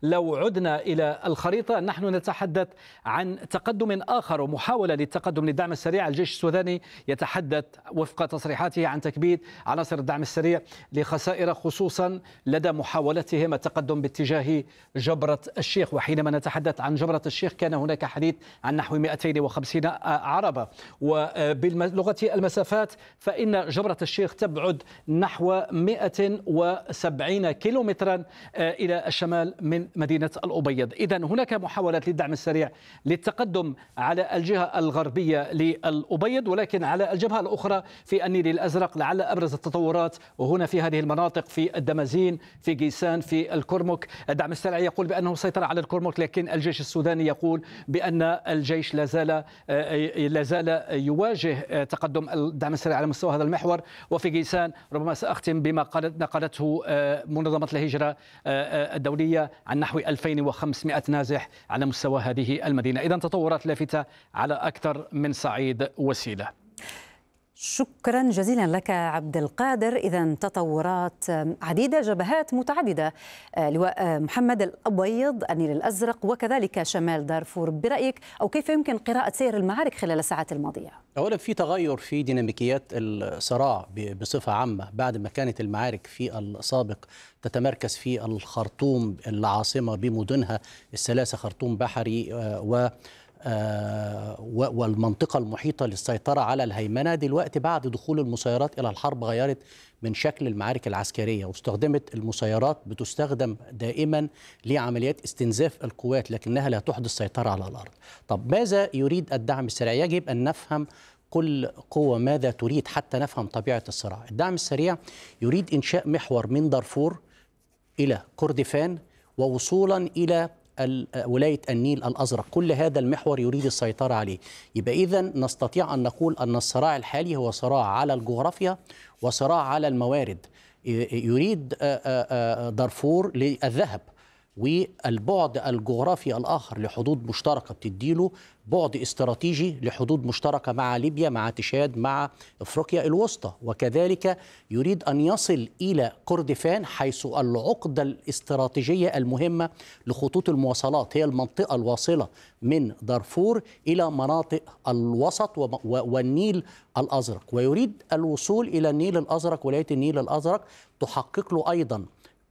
لو عدنا إلى الخريطة نحن نتحدث عن تقدم آخر ومحاولة للتقدم للدعم السريع. الجيش السوداني يتحدث وفق تصريحاته عن تكبيد عناصر الدعم السريع لخسائر، خصوصا لدى محاولتهم التقدم باتجاه جبرة الشيخ. وحينما نتحدث عن جبرة الشيخ كان هناك حديث عن نحو 250 عربة، وباللغة المسافات فإن جبرة الشيخ تبعد نحو 170 كيلومترا إلى الشمال من مدينة الأبيض. إذن هناك محاولات للدعم السريع للتقدم على الجهة الغربية للأبيض، ولكن على الجبهة الأخرى في النيل الأزرق لعل أبرز التطورات وهنا في هذه المناطق، في الدمازين، في جيسان، في الكرمك. الدعم السريع يقول بأنه سيطر على الكرمك، لكن الجيش السوداني يقول بأن الجيش لا زال يواجه تقدم الدعم السريع على مستوى هذا المحور. وفي جيسان ربما سأختم بما نقلته منظمة الهجرة الدولية عن نحو 2500 نازح على مستوى هذه المدينة. إذن تطورات لافتة على أكثر من صعيد وسيلة. شكرا جزيلا لك عبد القادر. إذن تطورات عديدة، جبهات متعددة، لواء محمد، الأبيض، النيل الأزرق، وكذلك شمال دارفور. برأيك أو كيف يمكن قراءة سير المعارك خلال الساعات الماضية؟ أولا في تغير في ديناميكيات الصراع بصفة عامة بعد ما كانت المعارك في السابق تتمركز في الخرطوم العاصمة بمدنها الثلاثة، خرطوم، بحري والمنطقة المحيطة للسيطرة على الهيمنة. دلوقتي بعد دخول المسيرات إلى الحرب غيرت من شكل المعارك العسكرية، واستخدمت المسيرات بتستخدم دائما لعمليات استنزاف القوات، لكنها لا تحدث سيطرة على الأرض. طب ماذا يريد الدعم السريع؟ يجب أن نفهم كل قوة ماذا تريد حتى نفهم طبيعة الصراع. الدعم السريع يريد إنشاء محور من دارفور إلى كردفان ووصولا إلى ولاية النيل الأزرق. كل هذا المحور يريد السيطرة عليه. يبقى إذن نستطيع أن نقول أن الصراع الحالي هو صراع على الجغرافيا وصراع على الموارد. يريد دارفور للذهب، والبعد الجغرافي الآخر لحدود مشتركة بتديله بعد استراتيجي لحدود مشتركة مع ليبيا، مع تشاد، مع أفريقيا الوسطى. وكذلك يريد أن يصل إلى كردفان حيث العقدة الاستراتيجية المهمة لخطوط المواصلات، هي المنطقة الواصلة من دارفور إلى مناطق الوسط والنيل الأزرق. ويريد الوصول إلى النيل الأزرق، ولاية النيل الأزرق تحقق له أيضا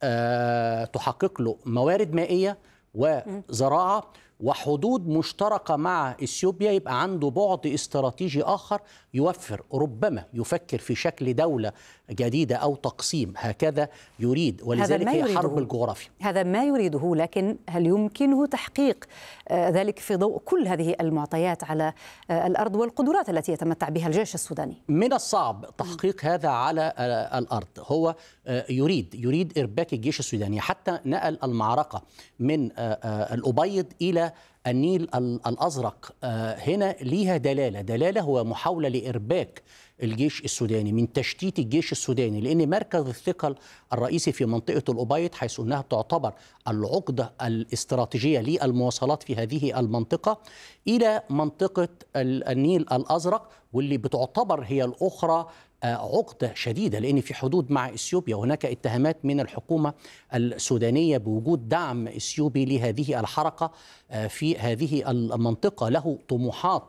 تحقق له موارد مائية وزراعة وحدود مشتركة مع إثيوبيا. يبقى عنده بعد استراتيجي آخر يوفر، ربما يفكر في شكل دولة جديدة أو تقسيم، هكذا يريد. ولذلك هي حرب الجغرافيا. هذا ما يريده، لكن هل يمكنه تحقيق ذلك في ضوء كل هذه المعطيات على الأرض والقدرات التي يتمتع بها الجيش السوداني؟ من الصعب تحقيق هذا على الأرض. هو يريد إرباك الجيش السوداني. حتى نقل المعركة من الأبيض إلى النيل الأزرق هنا ليها دلالة هو محاولة لإرباك الجيش السوداني، من تشتيت الجيش السوداني، لأن مركز الثقل الرئيسي في منطقة الأبيض حيث أنها تعتبر العقدة الاستراتيجية للمواصلات في هذه المنطقة إلى منطقة النيل الأزرق، واللي بتعتبر هي الأخرى عقدة شديدة، لأن في حدود مع إثيوبيا. وهناك اتهامات من الحكومة السودانية بوجود دعم إثيوبي لهذه الحركة في هذه المنطقة. له طموحات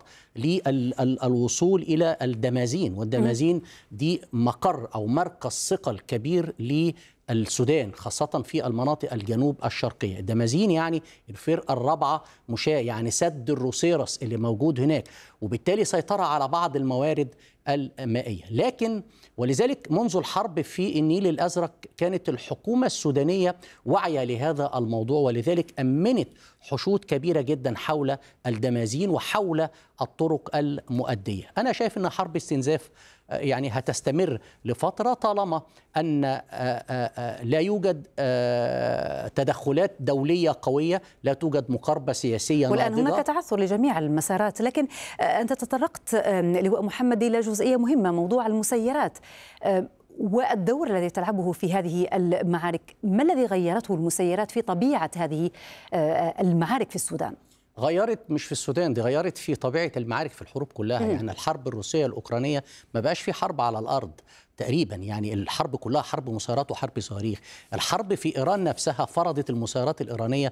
للوصول إلى الدمازين، والدمازين دي مقر أو مركز ثقل كبير للسودان، خاصة في المناطق الجنوب الشرقية. الدمازين يعني الفرقة الرابعة مشاة، يعني سد الروسيرس اللي موجود هناك، وبالتالي سيطرة على بعض الموارد المائية. لكن ولذلك منذ الحرب في النيل الأزرق كانت الحكومة السودانية واعية لهذا الموضوع، ولذلك أمنت حشود كبيرة جدا حول الدمازين وحول الطرق المؤدية. أنا شايف أن حرب استنزاف يعني هتستمر لفترة طالما أن لا يوجد تدخلات دولية قوية، لا توجد مقاربة سياسية ناضجة. والآن هناك تعثر لجميع المسارات. لكن أنت تطرقت لواء محمد إلى جزئية مهمة، موضوع المسيرات والدور الذي تلعبه في هذه المعارك. ما الذي غيرته المسيرات في طبيعة هذه المعارك في السودان؟ غيرت مش في السودان، دي غيرت في طبيعة المعارك في الحروب كلها. يعني الحرب الروسية الأوكرانية ما بقاش في حرب على الأرض تقريبا، يعني الحرب كلها حرب مسيرات وحرب صواريخ. الحرب في إيران نفسها فرضت المسيرات الإيرانية